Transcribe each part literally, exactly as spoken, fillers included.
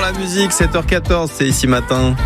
la musique, sept heures quatorze, c'est Ici Matin.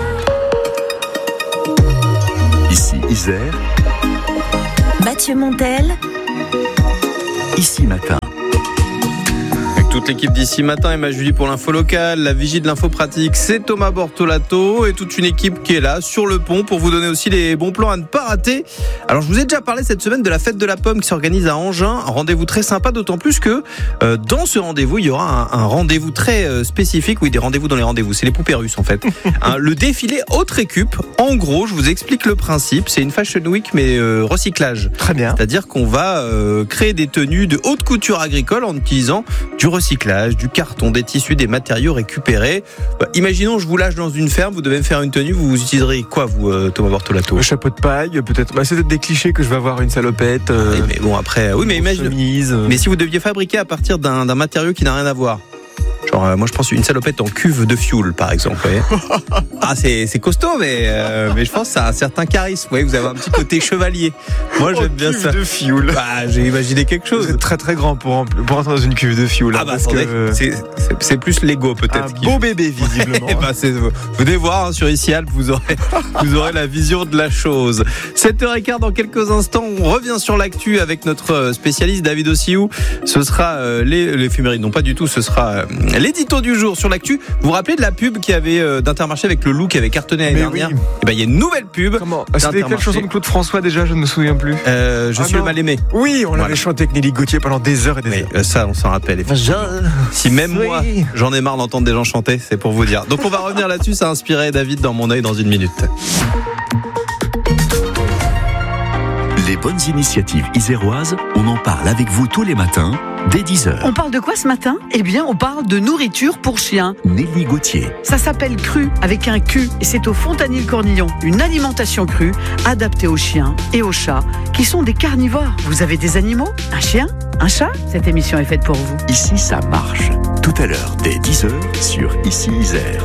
Ici Isère. Mathieu Montel. Ici Matin. Toute l'équipe d'Ici Matin, Emma Julie pour l'info locale, la vigie de l'info pratique, c'est Thomas Bortolato et toute une équipe qui est là sur le pont pour vous donner aussi les bons plans à ne pas rater. Alors je vous ai déjà parlé cette semaine de la fête de la pomme qui s'organise à Angers, un rendez-vous très sympa, d'autant plus que euh, dans ce rendez-vous il y aura un, un rendez-vous très euh, spécifique, oui des rendez-vous dans les rendez-vous, c'est les poupées russes en fait. hein, le défilé haute récup, en gros je vous explique le principe, c'est une fashion week mais euh, recyclage. Très bien. C'est-à-dire qu'on va euh, créer des tenues de haute couture agricole en utilisant du recyclage. recyclage, du carton, des tissus, des matériaux récupérés. Bah, imaginons, je vous lâche dans une ferme, vous devez me faire une tenue, vous utiliserez quoi, vous, euh, Thomas Bortolato ? Le chapeau de paille, peut-être. Bah, c'est peut-être des clichés que je vais avoir une salopette. Euh, oui, mais bon, après, oui, mais imagine. Chemise, euh... Mais si vous deviez fabriquer à partir d'un, d'un matériau qui n'a rien à voir. Genre, euh, moi, je pense une salopette en cuve de fioul, par exemple. ah, c'est, c'est costaud, mais, euh, mais je pense que ça a un certain charisme. Vous voyez, vous avez un petit côté chevalier. Moi, j'aime en bien cuve ça. de fioul. Bah, j'ai imaginé quelque chose. Vous êtes très très grand pour, pour entrer dans une cuve de fioul. Ah, bah, attendez, que... c'est, c'est, c'est plus Lego, peut-être. Un beau bébé, visiblement. bah, c'est, vous venez voir hein, sur Ici Alpes, vous aurez, vous aurez la vision de la chose. sept heures quinze dans quelques instants, on revient sur l'actu avec notre spécialiste David Ossiou. Ce sera euh, les, l'éphéméride, non pas du tout, ce sera euh, l'édito du jour sur l'actu. Vous vous rappelez de la pub qui avait euh, d'Intermarché avec le loup qui avait cartonné l'année dernière ? Oui. Et ben il y a une nouvelle pub. Comment ? C'était quelle chanson de Claude François déjà ? Je ne me souviens plus. Euh, je ah suis non. le mal aimé. Oui, on voilà. l'avait chanté avec Nelly Gauthier pendant des heures et des Mais, heures. euh, ça, on s'en rappelle. Je... Si même oui. moi, j'en ai marre d'entendre des gens chanter, c'est pour vous dire. Donc on va revenir là-dessus. Ça a inspiré David dans mon œil dans une minute. Les bonnes initiatives iséroises, on en parle avec vous tous les matins, dès dix heures. On parle de quoi ce matin ? Eh bien, on parle de nourriture pour chiens. Nelly Gauthier. Ça s'appelle Cru, avec un Q, et c'est au Fontanil-Cornillon. Une alimentation crue, adaptée aux chiens et aux chats, qui sont des carnivores. Vous avez des animaux ? Un chien ? Un chat ? Cette émission est faite pour vous. Ici, ça marche. Tout à l'heure, dès dix heures, sur Ici Isère.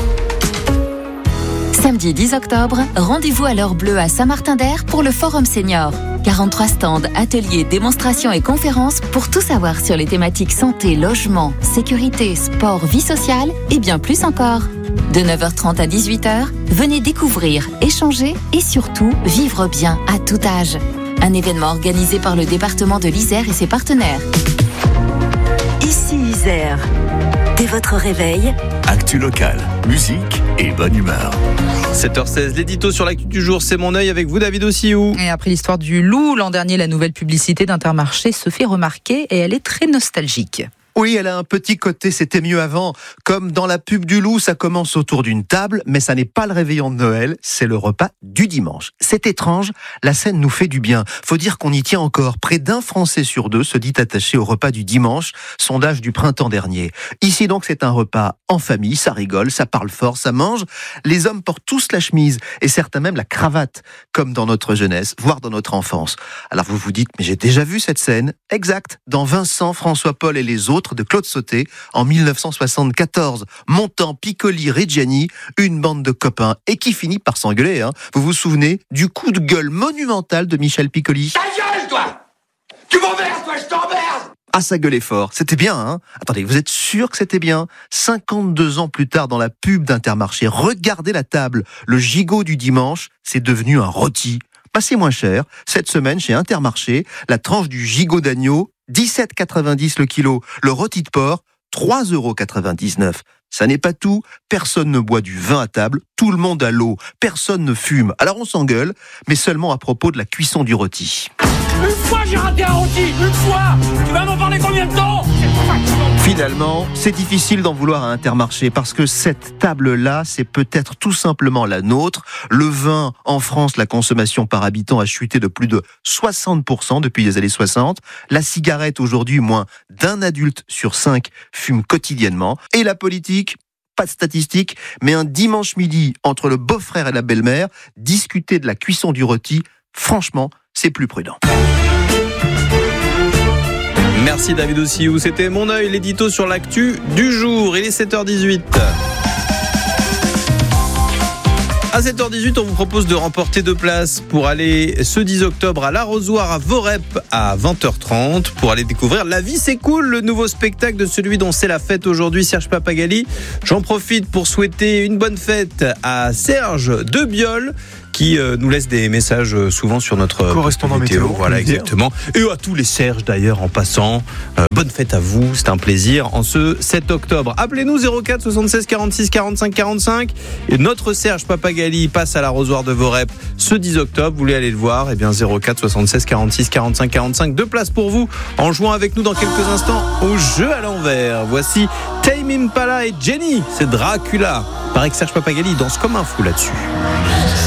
Samedi dix octobre, rendez-vous à l'heure bleue à Saint-Martin-d'Air pour le Forum Senior. quarante-trois stands, ateliers, démonstrations et conférences pour tout savoir sur les thématiques santé, logement, sécurité, sport, vie sociale et bien plus encore. De neuf heures trente à dix-huit heures, venez découvrir, échanger et surtout vivre bien à tout âge. Un événement organisé par le département de l'Isère et ses partenaires. Ici Isère. Dès votre réveil, actu locale, musique et bonne humeur. sept heures seize, l'édito sur l'actu du jour, c'est mon œil avec vous David Ossiou. Et après l'histoire du loup, l'an dernier, la nouvelle publicité d'Intermarché se fait remarquer et elle est très nostalgique. Oui, elle a un petit côté, c'était mieux avant. Comme dans la pub du loup, ça commence autour d'une table, mais ça n'est pas le réveillon de Noël, c'est le repas du dimanche. C'est étrange, la scène nous fait du bien. Faut dire qu'on y tient encore. Près d'un Français sur deux se dit attaché au repas du dimanche, sondage du printemps dernier. Ici donc, c'est un repas en famille, ça rigole, ça parle fort, ça mange. Les hommes portent tous la chemise, et certains même la cravate, comme dans notre jeunesse, voire dans notre enfance. Alors vous vous dites, mais j'ai déjà vu cette scène. Exact, dans Vincent, François-Paul et les autres, de Claude Sauté en dix-neuf cent soixante-quatorze. Montant, Piccoli, Reggiani, une bande de copains et qui finit par s'engueuler. Hein. Vous vous souvenez du coup de gueule monumental de Michel Piccoli ? Ta gueule, toi ! Tu m'emmerdes, toi, je t'emmerde ! Ah, ça gueulait fort. C'était bien, hein ? Attendez, vous êtes sûr que c'était bien ? cinquante-deux ans plus tard, dans la pub d'Intermarché, regardez la table. Le gigot du dimanche, c'est devenu un rôti. Passez moins cher. Cette semaine, chez Intermarché, la tranche du gigot d'agneau, dix-sept euros quatre-vingt-dix le kilo. Le rôti de porc, trois euros quatre-vingt-dix-neuf. Ça n'est pas tout. Personne ne boit du vin à table. Tout le monde a l'eau. Personne ne fume. Alors on s'engueule, mais seulement à propos de la cuisson du rôti. Une fois j'ai raté un rôti, une fois. Tu vas m'en parler combien de temps ? Finalement, c'est difficile d'en vouloir à Intermarché parce que cette table-là, c'est peut-être tout simplement la nôtre. Le vin, en France, la consommation par habitant a chuté de plus de soixante pour cent depuis les années soixante. La cigarette, aujourd'hui, moins d'un adulte sur cinq fume quotidiennement. Et la politique ? Pas de statistiques, mais un dimanche midi, entre le beau-frère et la belle-mère, discuter de la cuisson du rôti, franchement, c'est plus prudent. Merci David Ossiou, c'était mon œil, l'édito sur l'actu du jour. Il est sept heures dix-huit. À sept heures dix-huit, on vous propose de remporter deux places pour aller ce dix octobre à l'Arrosoir à Vorep à vingt heures trente pour aller découvrir La vie c'est cool, le nouveau spectacle de celui dont c'est la fête aujourd'hui, Serge Papagali. J'en profite pour souhaiter une bonne fête à Serge de Biol qui euh, nous laisse des messages euh, souvent sur notre correspondant météo. météo voilà, exactement. Et à tous les Serges d'ailleurs en passant. Euh, bonne fête à vous, c'est un plaisir en ce sept octobre. Appelez-nous zéro quatre soixante-seize quarante-six quarante-cinq quarante-cinq. Et notre Serge Papagali passe à l'Arrosoir de Vorep ce dix octobre. Vous voulez aller le voir? Eh bien zéro quatre soixante-seize quarante-six quarante-cinq quarante-cinq. Deux places pour vous en jouant avec nous dans quelques instants au jeu à l'envers. Voici Tame Impala et Jenny. C'est Dracula. Paraît que Serge Papagali danse comme un fou là-dessus.